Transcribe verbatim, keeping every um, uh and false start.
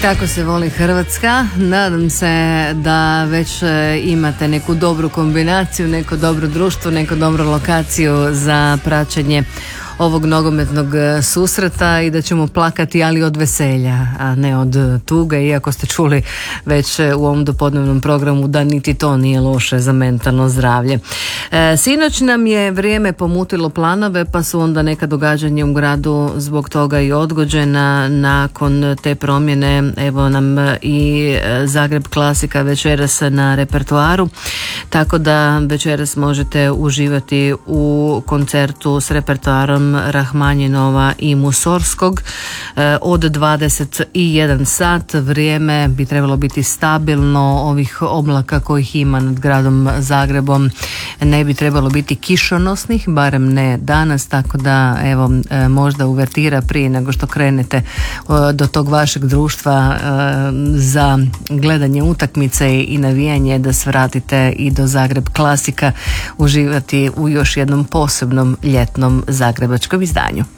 Tako se voli Hrvatska. Nadam se da već imate neku dobru kombinaciju, neko dobro društvo, neku dobru lokaciju za praćenje ovog nogometnog susreta i da ćemo plakati, ali od veselja, a ne od tuge, iako ste čuli već u ovom dopodnevnom programu da niti to nije loše za mentalno zdravlje. E, sinoć nam je vrijeme pomutilo planove, pa su onda neka događanja u gradu zbog toga i odgođena. Nakon te promjene evo nam i Zagreb Klasika večeras na repertoaru, tako da večeras možete uživati u koncertu s repertoarom Rahmanjinova i Musorskog od dvadeset jedan sat. Vrijeme bi trebalo biti stabilno, ovih oblaka kojih ima nad gradom Zagrebom ne bi trebalo biti kišonosnih, barem ne danas, tako da evo možda uvertira prije nego što krenete do tog vašeg društva za gledanje utakmice i navijanje, da svratite i do Zagreb Klasika uživati u još jednom posebnom ljetnom zagrebačkom izdanju.